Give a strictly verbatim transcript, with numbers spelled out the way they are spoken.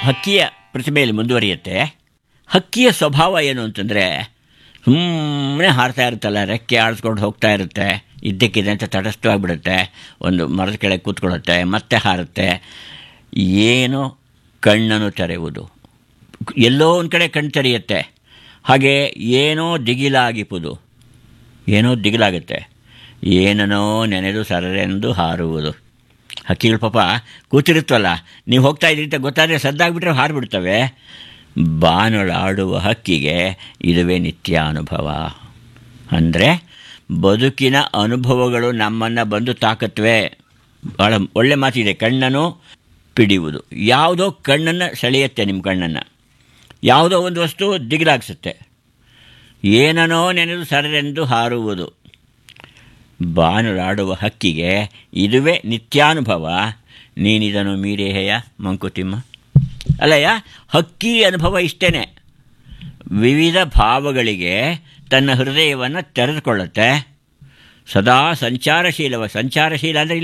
ಹಕ್ಕಿಯ ಪ್ರತಿಮೆಯಲ್ಲಿ ಮುಂದುವರಿಯುತ್ತೆ. ಹಕ್ಕಿಯ ಸ್ವಭಾವ ಏನು ಅಂತಂದರೆ, ಸುಮ್ಮನೆ ಹಾರ್ತಾ ಇರುತ್ತಲ್ಲ, ರೆಕ್ಕೆ ಆಡಿಸ್ಕೊಂಡು ಹೋಗ್ತಾ ಇರುತ್ತೆ, ಇದ್ದಕ್ಕಿದೆ ಅಂತ ತಟಸ್ಥವಾಗಿಬಿಡುತ್ತೆ, ಒಂದು ಮರದ ಕೆಳಗೆ ಕೂತ್ಕೊಳ್ಳುತ್ತೆ, ಮತ್ತೆ ಹಾರುತ್ತೆ. ಏನೋ ಕಣ್ಣನ್ನು ತೆರೆಯುವುದು, ಎಲ್ಲೋ ಒಂದು ಕಡೆ ಕಣ್ಣು ತೆರೆಯುತ್ತೆ, ಹಾಗೆ ಏನೋ ದಿಗಿಲಾಗಿಪುದು, ಏನೋ ದಿಗಿಲಾಗುತ್ತೆ, ಏನನೋ ನೆನೆದು ಸರರೆಂದು ಹಾರುವುದು. ಹಕ್ಕಿಗಳು ಪಾಪ ಕೂತಿರುತ್ತವಲ್ಲ, ನೀವು ಹೋಗ್ತಾ ಇದ್ದೀರಿ ಅಂತ ಗೊತ್ತಾದರೆ ಸದ್ದಾಗ್ಬಿಟ್ರೆ ಹಾರಿಬಿಡ್ತವೆ. ಬಾನಳಾಡುವ ಹಕ್ಕಿಗೆ ಇದುವೇ ನಿತ್ಯ ಅನುಭವ. ಅಂದರೆ ಬದುಕಿನ ಅನುಭವಗಳು ನಮ್ಮನ್ನು ಬಂದು ತಾಕತ್ವೆ. ಭಾಳ ಒಳ್ಳೆ ಮಾತಿದೆ, ಕಣ್ಣನ್ನು ಪಿಡಿಯುವುದು. ಯಾವುದೋ ಕಣ್ಣನ್ನು ಸೆಳೆಯುತ್ತೆ, ನಿಮ್ಮ ಕಣ್ಣನ್ನು ಯಾವುದೋ ಒಂದು ವಸ್ತು ದಿಗಿಲಾಗಿಸುತ್ತೆ, ಏನನೋ ನೆನೆದು ಸರರೆಂದು ಹಾರುವುದು. ಬಾನುಲಾಡುವ ಹಕ್ಕಿಗೆ ಇದುವೇ ನಿತ್ಯಾನುಭವ, ನೀನಿದನು ಮೀರೇಹೆಯ ಮಂಕುತಿಮ್ಮ. ಅಲ್ಲಯ್ಯ, ಹಕ್ಕಿ ಅನುಭವ ಇಷ್ಟೇ, ವಿವಿಧ ಭಾವಗಳಿಗೆ ತನ್ನ ಹೃದಯವನ್ನು ತೆರೆದುಕೊಳ್ಳುತ್ತೆ, ಸದಾ ಸಂಚಾರಶೀಲವ. ಸಂಚಾರಶೀಲ ಅಂದರೆ